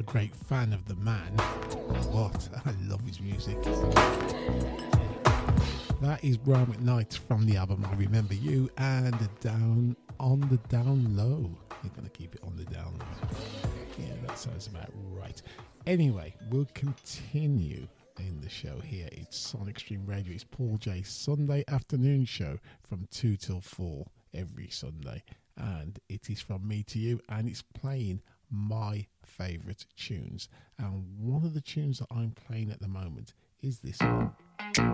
great fan of the man, but I love his music. That is Brian McKnight from the album I Remember You, and Down on the Down Low. You're going to keep it on the down low. Yeah, that sounds about right. Anyway, we'll continue in the show here. It's Sonic Stream Radio. It's Paul J Sunday afternoon show from 2 till 4 every Sunday. And it is from me to you, and it's playing my favourite tunes. And one of the tunes that I'm playing at the moment is this one.